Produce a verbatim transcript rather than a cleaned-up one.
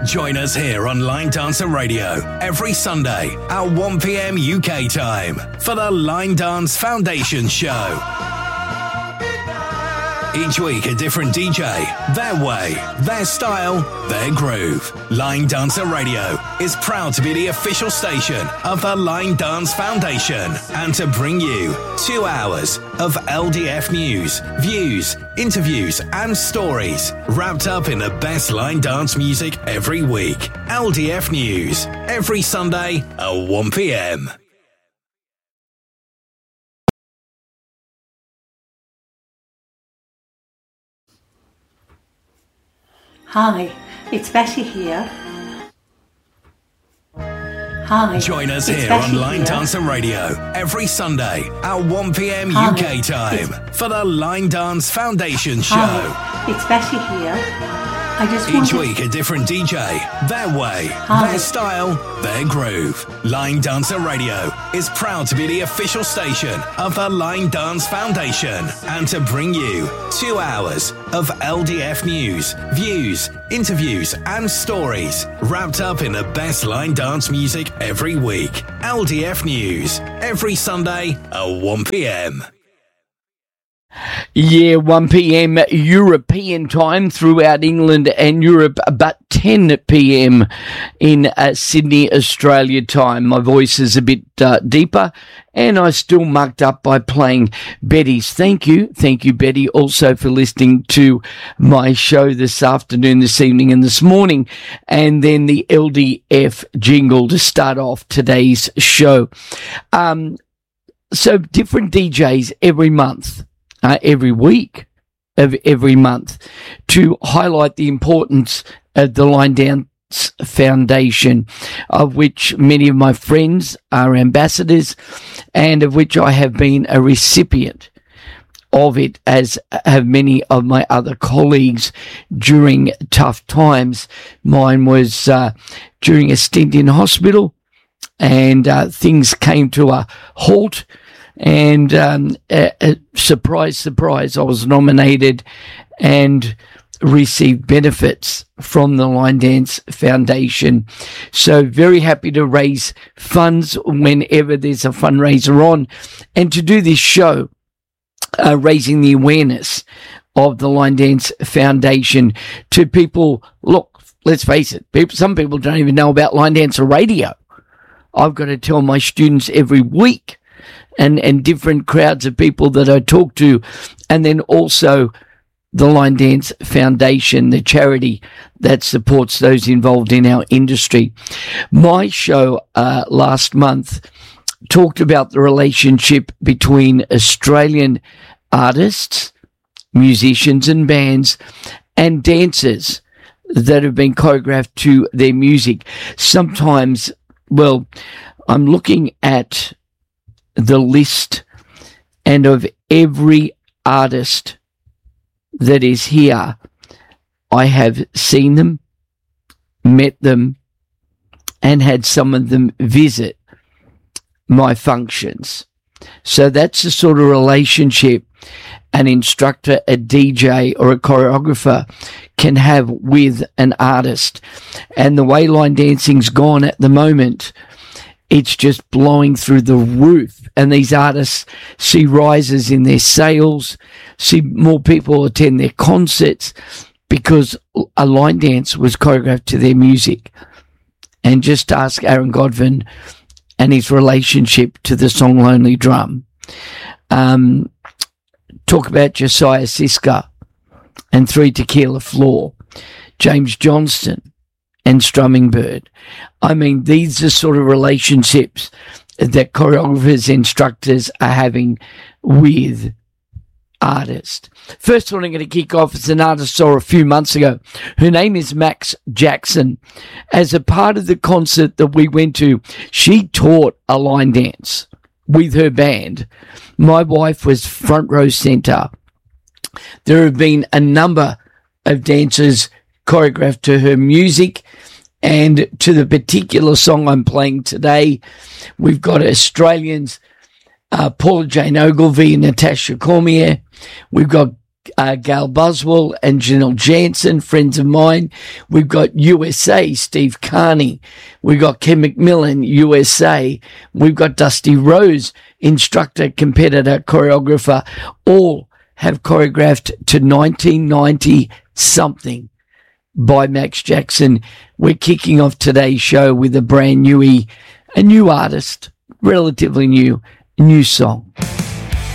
Join us here on Line Dancer Radio every Sunday at one p.m. U K time for the Line Dance Foundation Show. Each week a different D J, their way, their style, their groove. Line Dancer Radio is proud to be the official station of the Line Dance Foundation and to bring you two hours of L D F news, views, interviews and stories wrapped up in the best line dance music every week. L D F News, every Sunday at one p.m. Hi, it's Betty here. Hi. Join us here on Line Dancer Radio every Sunday at one p.m. Hi. U K time it's... for the Line Dance Foundation Show. Hi, it's Betty here. I just Each wanted... week a different D J, their way, Hi. their style, their groove. Line Dancer Radio is proud to be the official station of the Line Dance Foundation and to bring you two hours of L D F news, views, interviews and stories wrapped up in the best line dance music every week. L D F News, every Sunday at one p.m. Yeah, one p.m. European time throughout England and Europe, but ten p.m. in uh, Sydney, Australia time. My voice is a bit uh, deeper and I still mucked up by playing Betty's. Thank you. Thank you, Betty, also for listening to my show this afternoon, this evening and this morning. And then the L D F jingle to start off today's show. Um, so different D Js every month. Uh, every week of every month to highlight the importance of the Line Dance Foundation, of which many of my friends are ambassadors and of which I have been a recipient of it, as have many of my other colleagues during tough times. Mine was uh, during a stint in hospital and uh, things came to a halt. And um, uh, uh, surprise, surprise, I was nominated and received benefits from the Line Dance Foundation. So very happy to raise funds whenever there's a fundraiser on. And to do this show, uh, raising the awareness of the Line Dance Foundation to people. Look, let's face it, people, some people don't even know about Line Dancer Radio. I've got to tell my students every week. And, and different crowds of people that I talk to, and then also the Line Dance Foundation, the charity that supports those involved in our industry. My show uh, last month talked about the relationship between Australian artists, musicians and bands, and dancers that have been choreographed to their music. Sometimes, well, I'm looking at the list and of every artist that is here, I have seen them, met them, and had some of them visit my functions. So that's the sort of relationship an instructor, a D J, or a choreographer can have with an artist. And the way line dancing's gone at the moment, it's just blowing through the roof. And these artists see rises in their sales, see more people attend their concerts because a line dance was choreographed to their music. And just ask Aaron Godwin and his relationship to the song Lonely Drum. Um, talk about Josiah Siska and Three Tequila Floor, James Johnston and Strumming Bird. I mean, these are sort of relationships that choreographers, instructors are having with artists. First one I'm going to kick off is an artist I saw a few months ago. Her name is Max Jackson. As a part of the concert that we went to, she taught a line dance with her band. My wife was front row center. There have been a number of dancers choreographed to her music and to the particular song I'm playing today. We've got Australians, uh, Paula Jane Ogilvie and Natasha Cormier. We've got uh, Gail Buswell and Janelle Jansen, friends of mine. We've got U S A, Steve Carney. We've got Ken McMillan, U S A. We've got Dusty Rose, instructor, competitor, choreographer. All have choreographed to nineteen ninety something by Max Jackson. We're kicking off today's show with a brand new, a new artist, relatively new, new song.